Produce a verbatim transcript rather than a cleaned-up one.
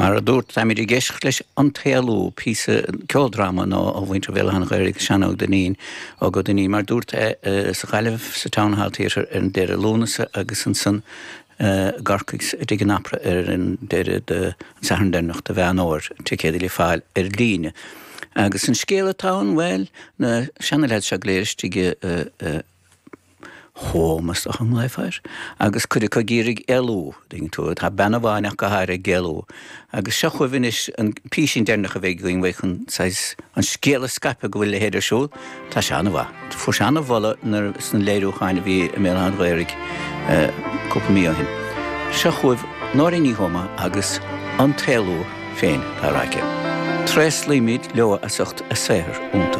Mar a dúirt tá mí géisc leis an taobhlú písa ceoldrama nó ó bhaintear bhfuil an gaiir seanóg danín ó go daní mar dúirt sa chaileh sa townhall theatre an deire lúnasa agus an san garcaigh ag an apra ar an deire de sahan dennacht a bhean óir te céad le fáil ar líne. Agus an scéal atá well na seanalaid se gléiristige hómas a chum leifeir, agus chuide go gírig eú ding tú, tá benna bháineach go háir geú, agus se chuhhanis an písin dénach a bheith going bhaichan an scéal scape go bhfuil le héidir siúil, tá seanna bha. Fu seanna bhla nar san léirú cháine bhí mé an ghairigh cúpa mío hin. Se chuibh nóir ní homa agus an taobhlú féin tá ráice. Tres líimiid leo a sucht a séir únta.